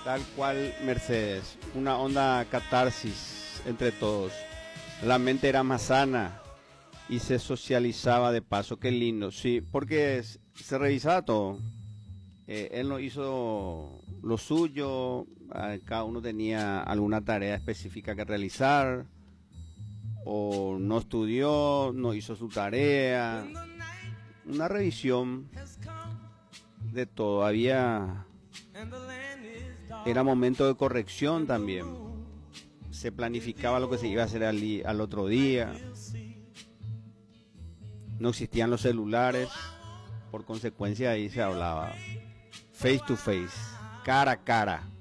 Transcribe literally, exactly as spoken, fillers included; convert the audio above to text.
Tal cual, Mercedes, una onda catarsis entre todos. La mente era más sana y se socializaba de paso, qué lindo, sí, porque es- se revisaba todo. Eh, él no hizo lo suyo, ah, cada uno tenía alguna tarea específica que realizar, o no estudió, no hizo su tarea. Una revisión de todo, había, era momento de corrección también. Se planificaba lo que se iba a hacer al, di- al otro día. No existían los celulares, por consecuencia ahí se hablaba face to face, cara a cara.